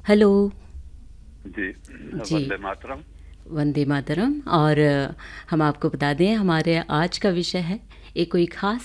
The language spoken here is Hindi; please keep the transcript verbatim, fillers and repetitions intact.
हेलो। जी। जी। वंदे मातरम। वंदे मातरम। और अ, हम आपको बता दें हमारे आज का विषय है एक कोई ख़ास